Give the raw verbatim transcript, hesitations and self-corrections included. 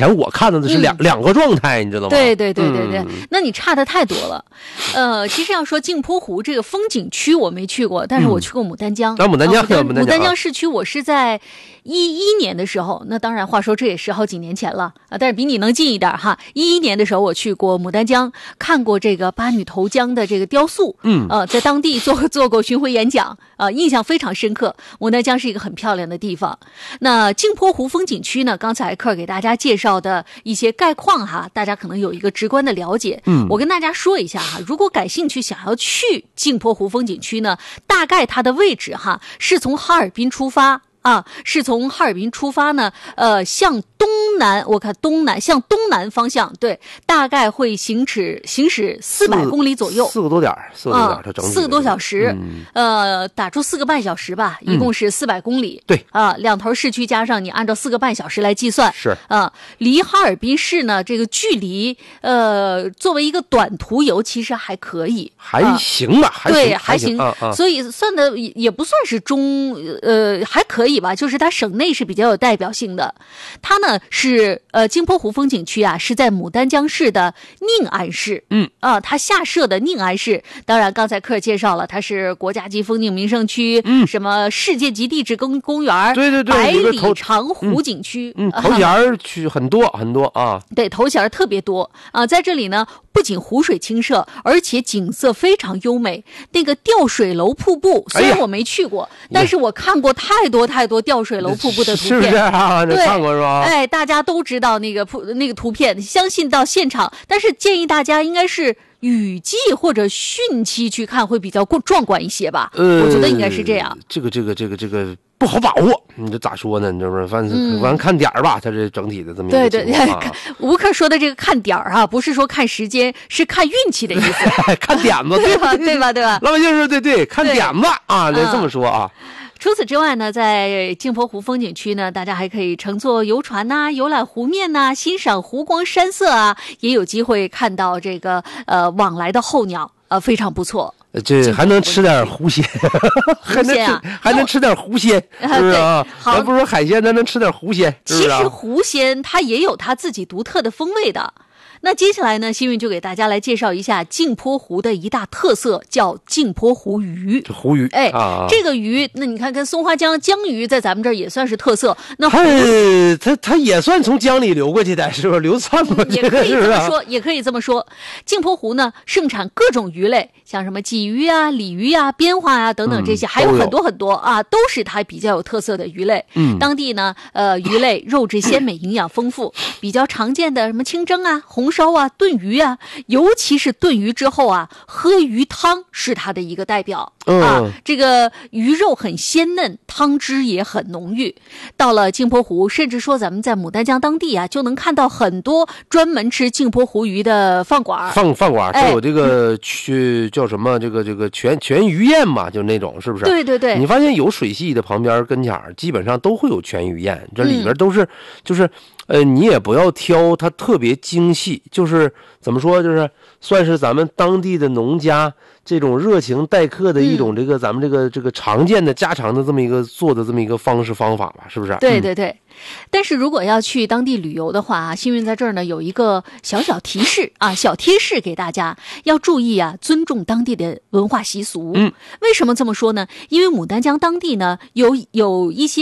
前我看到的是两、嗯、两个状态，你知道吗？ 对对对对对、嗯，那你差的太多了。呃，其实要说镜泊湖这个风景区我没去过，但是我去过牡丹江。 啊，牡丹江， 牡丹江市区我是在一一年的时候，那当然话说这也是好几年前了啊，但是比你能近一点哈。一一年的时候我去过牡丹江，看过这个八女投江的这个雕塑，嗯，呃，在当地做做过巡回演讲，啊、呃，印象非常深刻。牡丹江是一个很漂亮的地方。那镜泊湖风景区呢，刚才克给大家介绍的一些概况哈，大家可能有一个直观的了解。嗯，我跟大家说一下哈，如果感兴趣想要去镜泊湖风景区呢，大概它的位置哈是从哈尔滨出发。啊，是从哈尔滨出发呢，呃，向东南，我看东南向东南方向，对，大概会行驶行驶四百公里左右， 四个多点四个多点它整体、 啊、四个多小时、嗯，呃，打出四个半小时吧，一共是四百公里， 嗯、对， 啊，两头市区加上你按照四个半小时来计算， 是啊，离哈尔滨市呢这个距离，呃，作为一个短途游其实还可以， 还行吧，啊、还行对，还行， 啊啊、 所以算的也不算是中，呃，还可以。吧，就是它省内是比较有代表性的，它呢是呃镜泊湖风景区啊，是在牡丹江市的宁安市，嗯啊，它下设的宁安市，当然刚才克尔介绍了，它是国家级风景名胜区，嗯，什么世界级地质公公园， 对对对， 百里长湖景区， 嗯，嗯头衔区很多很多啊， 对，头衔特别多啊，在这里呢，不仅湖水清澈，而且景色非常优美，那个吊水楼瀑布，虽然我没去过，哎、但是我看过太多太多吊水楼瀑布的图片， 是不是啊？你看过是吧？ 哎，大家都知道那个瀑那个图片，相信到现场，但是建议大家应该是雨季或者汛期去看会比较壮观一些吧。呃，我觉得应该是这样。 这个这个这个这个不好把握，你这咋说呢？你这不是反正反正看点儿吧，它这整体的这么一个情况、啊。 对对，吴克说的这个看点儿哈，不是说看时间，是看运气的意思。 看点子， 对吧？对吧？对吧？ 老百姓说对对，看点子啊，得这么说啊。 除此之外呢，在镜泊湖风景区呢，大家还可以乘坐游船呐、啊，游览湖面呐、啊，欣赏湖光山色啊，也有机会看到这个呃往来的候鸟，呃，非常不错。 这还能吃点湖鲜，还能吃、啊、还能吃点湖鲜，是不是啊？咱不说海鲜，咱能吃点湖鲜。 其实湖鲜它也有它自己独特的风味的。那接下来呢，新运就给大家来介绍一下镜泊湖的一大特色，叫镜泊湖鱼。 这湖鱼， 哎， 啊、 这个鱼，那你看跟松花江江鱼在咱们这儿也算是特色。那它它它也算从江里流过去的，是不是流窜过去的？ 也可以这么说，也可以这么说。镜泊湖呢，盛产各种鱼类，像什么鲫鱼啊、鲤鱼啊、边花啊等等这些，嗯、还有很多很多啊，都是它比较有特色的鱼类。嗯，当地呢，呃，鱼类肉质鲜美，营养丰富，比较常见的什么清蒸啊、红烧啊、炖鱼啊，尤其是炖鱼之后啊，喝鱼汤是它的一个代表、嗯、啊。这个鱼肉很鲜嫩，汤汁也很浓郁。到了镜泊湖，甚至说咱们在牡丹江当地啊，就能看到很多专门吃镜泊湖鱼的饭馆。 饭饭馆都有这个去、哎、叫什么？这个这个全全鱼宴嘛，就那种，是不是？ 对对对。 你发现有水系的旁边跟前基本上都会有全鱼宴，这里边都是、嗯、就是。呃，你也不要挑它特别精细，就是怎么说，就是算是咱们当地的农家这种热情待客的一种这个、嗯、咱们这个这个常见的家常的这么一个做的这么一个方式方法吧，是不是？ 对对对。嗯、但是如果要去当地旅游的话，幸运在这儿呢有一个小小提示啊，小贴士给大家，要注意啊，尊重当地的文化习俗。嗯，为什么这么说呢？因为牡丹江当地呢有有一些。